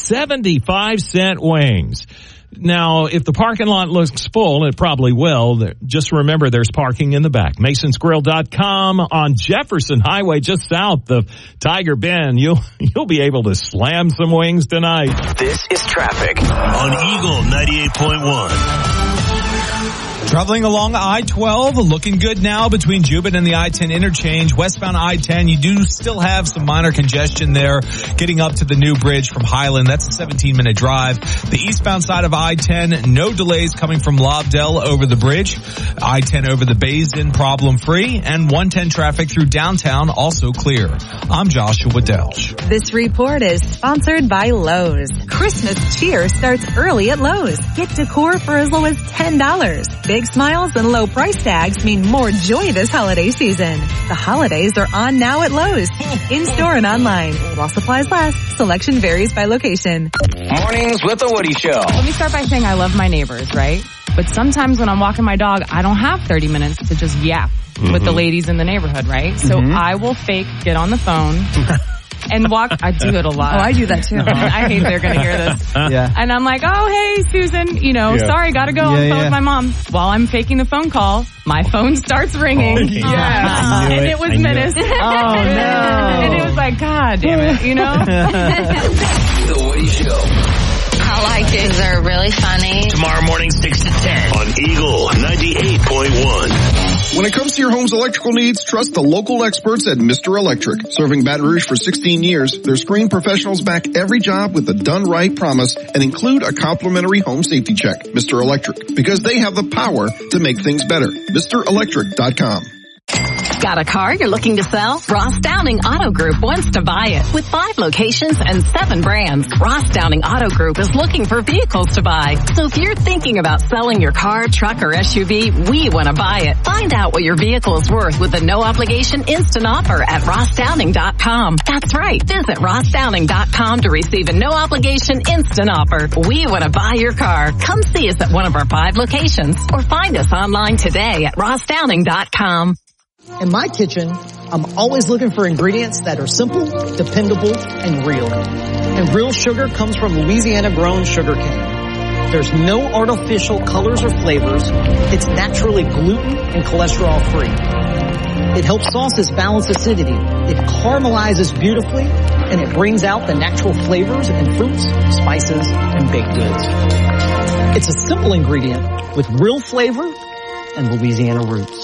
75-cent wings. Now, if the parking lot looks full, it probably will, just remember there's parking in the back. MasonsGrill.com on Jefferson Highway, just south of Tiger Bend. You'll be able to slam some wings tonight. This is traffic on Eagle 98.1. Traveling along I-12, looking good now between Jubin and the I-10 interchange. Westbound I-10, you do still have some minor congestion there getting up to the new bridge from Highland. That's a 17-minute drive. The eastbound side of I-10, no delays coming from Lobdell over the bridge. I-10 over the Basin, problem-free. And 110 traffic through downtown, also clear. I'm Joshua Delch. This report is sponsored by Lowe's. Christmas cheer starts early at Lowe's. Get decor for as low as $10. Big smiles and low price tags mean more joy this holiday season. The holidays are on now at Lowe's. In-store and online. While supplies last, selection varies by location. Mornings with the Woody Show. Let me start by saying I love my neighbors, right? But sometimes when I'm walking my dog, I don't have 30 minutes to just yap with the ladies in the neighborhood, right? So I will fake get on the phone. And walk, I do it a lot. Oh, I do that too. I hate they're going to hear this. Yeah. And I'm like, oh, hey, Susan, sorry, got to go on the phone with my mom. While I'm faking the phone call, my phone starts ringing. And it was Menace. Oh, no. And it was like, God damn it, The Woody Show. I like it. They're really funny. Tomorrow morning, 6 to 10 on Eagle 98.1. When it comes to your home's electrical needs, trust the local experts at Mr. Electric. Serving Baton Rouge for 16 years, their screened professionals back every job with a done-right promise and include a complimentary home safety check. Mr. Electric, because they have the power to make things better. MrElectric.com. Got a car you're looking to sell? Ross Downing Auto Group wants to buy it. With 5 locations and 7 brands, Ross Downing Auto Group is looking for vehicles to buy. So if you're thinking about selling your car, truck, or SUV, we want to buy it. Find out what your vehicle is worth with a no-obligation instant offer at rossdowning.com. That's right. Visit rossdowning.com to receive a no-obligation instant offer. We want to buy your car. Come see us at one of our 5 locations or find us online today at rossdowning.com. In my kitchen, I'm always looking for ingredients that are simple, dependable, and real. And real sugar comes from Louisiana-grown sugar cane. There's no artificial colors or flavors. It's naturally gluten and cholesterol-free. It helps sauces balance acidity. It caramelizes beautifully, and it brings out the natural flavors in fruits, spices, and baked goods. It's a simple ingredient with real flavor and Louisiana roots.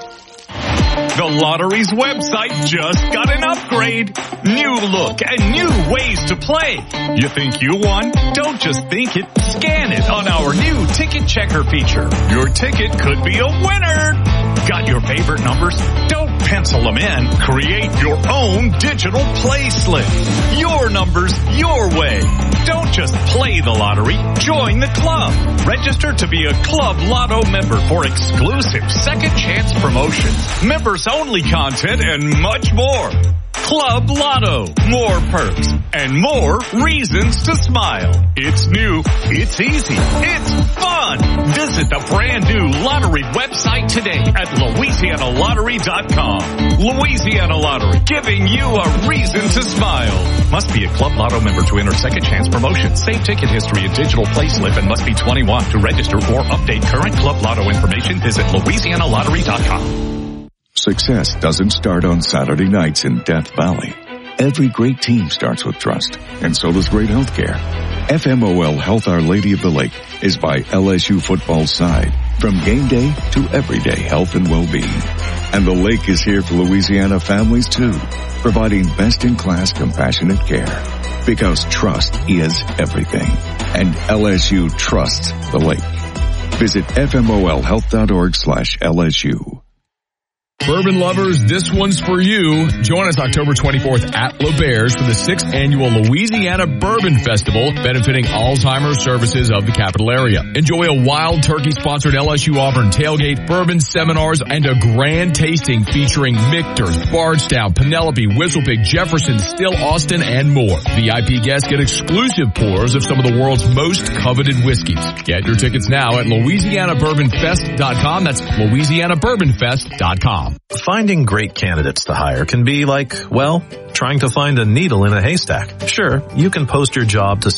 The lottery's website just got an upgrade. New look and new ways to play. You think you won? Don't just think it. Scan it on our new ticket checker feature. Your ticket could be a winner. Got your favorite numbers? Don't pencil them in. Create your own digital play slip. Your numbers, your way. Don't just play the lottery. Join the club. Register to be a Club Lotto member for exclusive second chance promotions, members only content, and much more. Club Lotto. More perks and more reasons to smile. It's new. It's easy. It's fun. Visit the brand new lottery website today at LouisianaLottery.com. Louisiana Lottery, giving you a reason to smile. Must be a Club Lotto member to enter second chance promotion. Save ticket history and digital play slip and must be 21 to register or update current Club Lotto information. Visit LouisianaLottery.com. Success doesn't start on Saturday nights in Death Valley. Every great team starts with trust, and so does great healthcare. FMOL Health Our Lady of the Lake is by LSU football's side, from game day to everyday health and well-being. And the lake is here for Louisiana families too, providing best-in-class compassionate care. Because trust is everything, and LSU trusts the lake. Visit fmolhealth.org/LSU. Bourbon lovers, this one's for you. Join us October 24th at LeBairs for the 6th annual Louisiana Bourbon Festival, benefiting Alzheimer's services of the capital area. Enjoy a Wild Turkey-sponsored LSU-Auburn tailgate, bourbon seminars, and a grand tasting featuring Michter's, Bardstown, Penelope, Whistlepig, Jefferson, Still, Austin, and more. VIP guests get exclusive pours of some of the world's most coveted whiskeys. Get your tickets now at LouisianaBourbonFest.com. That's LouisianaBourbonFest.com. Finding great candidates to hire can be like, well, trying to find a needle in a haystack. Sure, you can post your job to